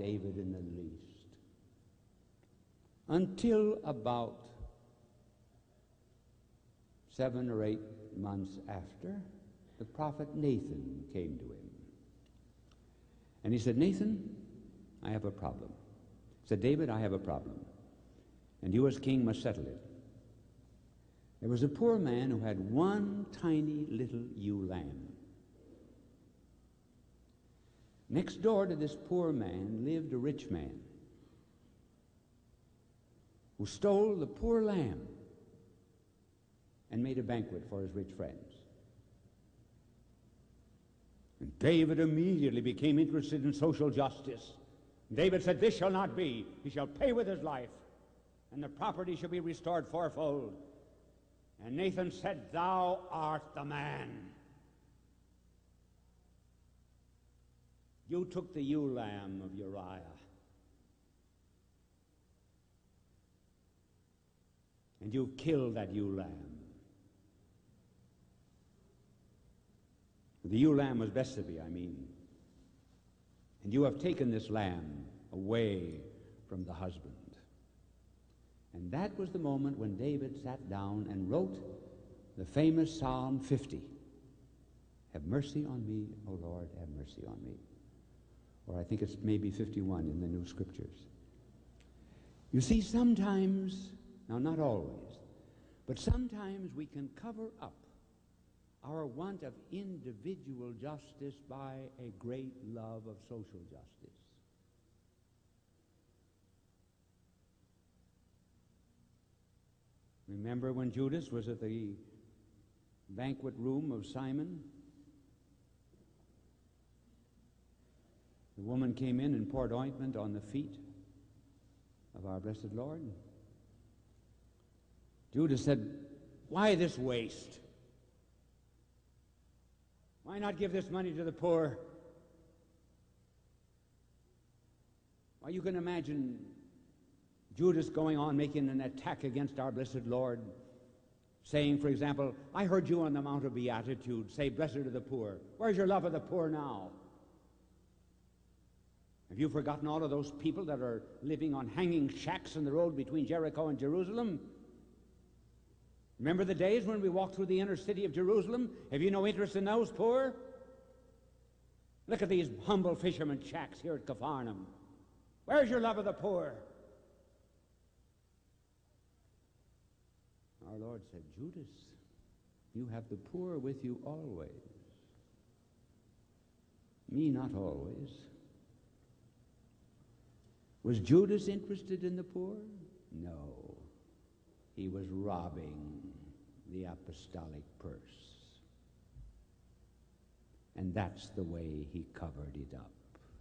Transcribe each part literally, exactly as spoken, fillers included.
David in the least. Until about seven or eight months after, the prophet Nathan came to him. And he said, Nathan, I have a problem. He said, David, I have a problem. And you as king must settle it. There was a poor man who had one tiny little ewe lamb. Next door to this poor man lived a rich man who stole the poor lamb and made a banquet for his rich friends. And David immediately became interested in social justice. David said, this shall not be. He shall pay with his life, and the property shall be restored fourfold. And Nathan said, thou art the man. You took the ewe lamb of Uriah. And you've killed that ewe lamb. The ewe lamb was Bethsabe, I mean. And you have taken this lamb away from the husband. And that was the moment when David sat down and wrote the famous Psalm fifty. Have mercy on me, O Lord, have mercy on me. Or I think it's maybe fifty-one in the New Scriptures. You see, sometimes, now not always, but sometimes we can cover up our want of individual justice by a great love of social justice. Remember when Judas was at the banquet room of Simon? The woman came in and poured ointment on the feet of our blessed Lord. Judas said, why this waste? Why not give this money to the poor? Well, you can imagine Judas going on making an attack against our blessed Lord, saying, for example, I heard you on the Mount of Beatitude say, blessed are the poor. Where's your love of the poor now? Have you forgotten all of those people that are living on hanging shacks in the road between Jericho and Jerusalem? Remember the days when we walked through the inner city of Jerusalem? Have you no interest in those poor? Look at these humble fishermen shacks here at Capharnaum. Where's your love of the poor? Our Lord said, Judas, you have the poor with you always. Me not always. Was Judas interested in the poor? No. He was robbing the apostolic purse. And that's the way he covered it up.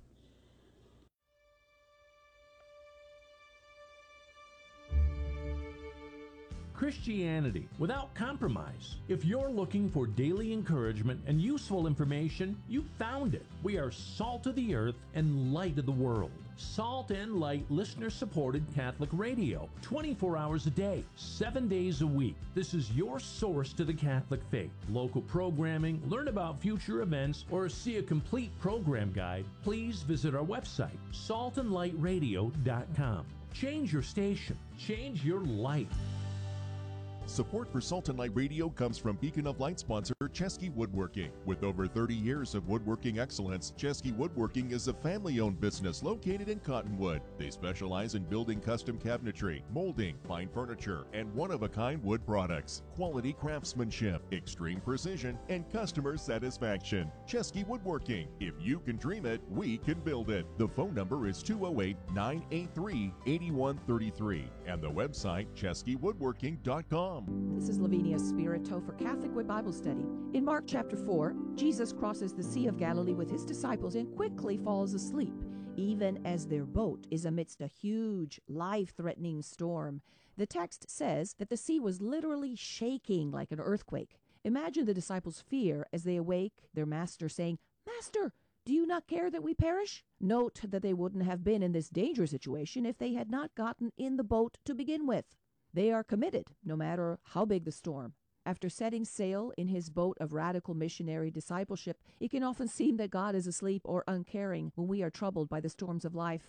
Christianity without compromise. If you're looking for daily encouragement and useful information, you found it. We are salt of the earth and light of the world. Salt and Light listener-supported Catholic radio, twenty-four hours a day, seven days a week. This is your source to the Catholic faith. Local programming, learn about future events, or see a complete program guide, please visit our website, salt and light radio dot com. Change your station. Change your life. Support for Salt and Light Radio comes from Beacon of Light sponsor Chesky Woodworking. With over thirty years of woodworking excellence, Chesky Woodworking is a family-owned business located in Cottonwood. They specialize in building custom cabinetry, molding, fine furniture, and one-of-a-kind wood products. Quality craftsmanship, extreme precision, and customer satisfaction. Chesky Woodworking. If you can dream it, we can build it. The phone number is two oh eight, nine eight three, eight one three three and the website chesky woodworking dot com. This is Lavinia Spirito for Catholic Way Bible Study. In Mark chapter four, Jesus crosses the Sea of Galilee with his disciples and quickly falls asleep, even as their boat is amidst a huge, life-threatening storm. The text says that the sea was literally shaking like an earthquake. Imagine the disciples' fear as they awake, their master saying, "Master, do you not care that we perish?" Note that they wouldn't have been in this dangerous situation if they had not gotten in the boat to begin with. They are committed, no matter how big the storm. After setting sail in his boat of radical missionary discipleship, it can often seem that God is asleep or uncaring when we are troubled by the storms of life.